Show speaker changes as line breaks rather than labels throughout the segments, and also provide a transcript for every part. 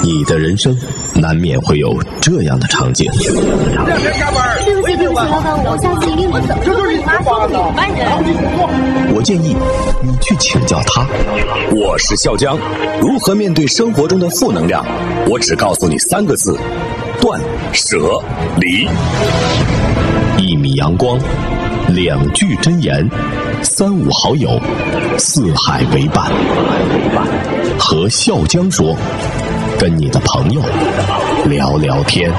你的人生难免会有这样的场景。
对不起，老板，我下次一定不走。
我建议你去请教他。我是笑江，如何面对生活中的负能量？我只告诉你3个字：断舍离。1米阳光，2句真言，3、5好友，四海为伴。和笑江说，跟你的朋友聊聊天。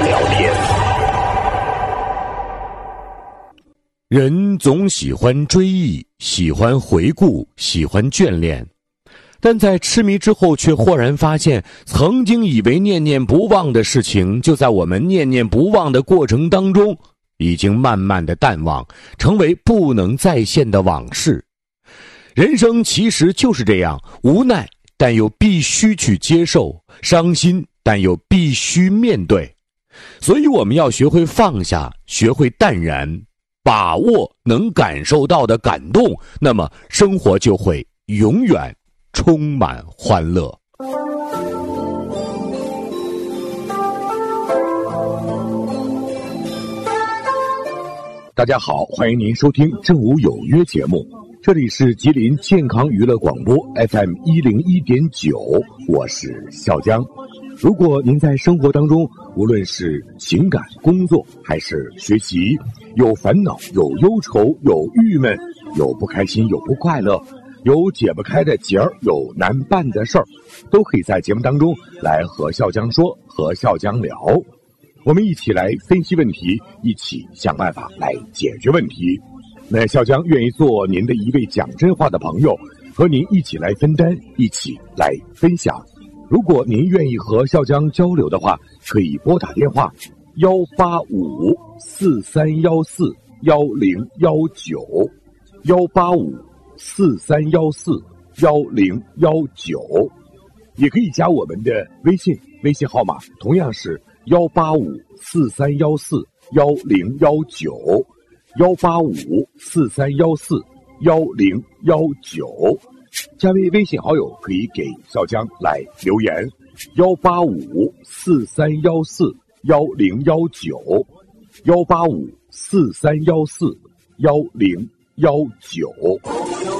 人总喜欢追忆，喜欢回顾，喜欢眷恋，但在痴迷之后，却豁然发现，曾经以为念念不忘的事情，就在我们念念不忘的过程当中，已经慢慢的淡忘，成为不能再现的往事。人生其实就是这样，无奈但又必须去接受，伤心但又必须面对。所以我们要学会放下，学会淡然，把握能感受到的感动，那么生活就会永远充满欢乐。
大家好，欢迎您收听正午有约节目，这里是吉林健康娱乐广播 FM101.9， 我是笑江。如果您在生活当中，无论是情感、工作还是学习，有烦恼、有忧愁、有郁闷，有不开心、有不快乐，有解不开的结儿，有难办的事儿，都可以在节目当中来和笑江说，和笑江聊。我们一起来分析问题，一起想办法来解决问题。那笑江愿意做您的一位讲真话的朋友，和您一起来分担，一起来分享。如果您愿意和笑江交流的话，可以拨打电话18543141019，18543141019，也可以加我们的微信号码同样是18543141019，18543141019。加为微信好友可以给笑江来留言，18543141019，18543141019。